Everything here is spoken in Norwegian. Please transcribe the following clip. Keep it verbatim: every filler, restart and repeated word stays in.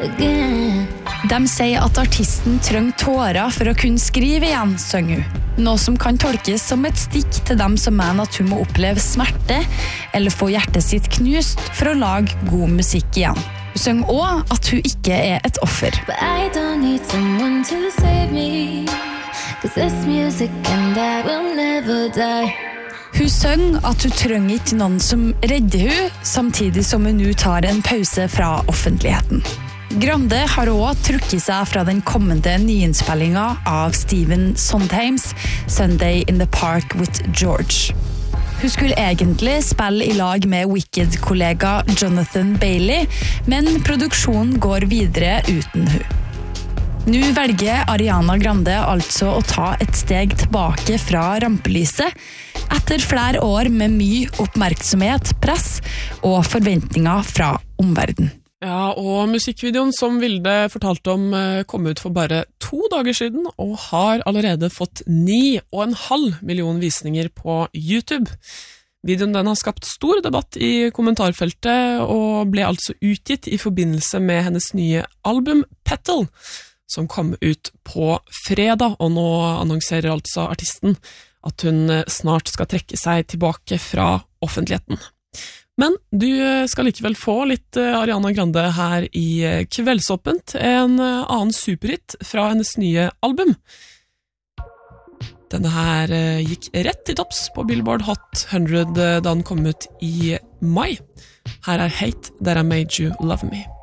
again. De sier at artisten trenger tårer for å kunne skrive igjen, synger hun. Noe som kan tolkes som et stikk til dem som mener at hun må oppleve smerte eller få hjertet sitt knust for å lage god musikk igjen. Hun synger også at hun ikke er et offer. But I don't need someone to save me, 'cause this music and I will never die. Hun synger at hun trenger ikke noen som redder hun, samtidig som hun nå tar en pause fra offentligheten. Grande har også trukket seg fra den kommende nyinnspillingen av Stephen Sondheims Sunday in the Park with George. Hun skulle egentlig spille i lag med Wicked-kollega Jonathan Bailey, men produksjonen går videre uten hun. Nå velger Ariana Grande altså å ta et steg tilbake fra rampelyset, etter flere år med mye oppmerksomhet, press og forventninger fra omverdenen. Ja, og musikkvideoen som Vilde fortalte om kom ut for bare to dager siden, og har allerede fått ni og en halv million visninger på YouTube. Videoen den har skapt stor debatt i kommentarfeltet, og ble altså utgitt i forbindelse med hennes nye album Petal, som kom ut på fredag, og nå annonserer altså artisten at hun snart skal trekke seg tilbake fra offentligheten. Men du skal likevel få litt Ariana Grande her i Kveldsåpent, en annen superhit fra hennes nye album. Denne her gikk rett i topps på Billboard Hot hundre da den kom ut i mai. Her er Hate That I Made You Love Me.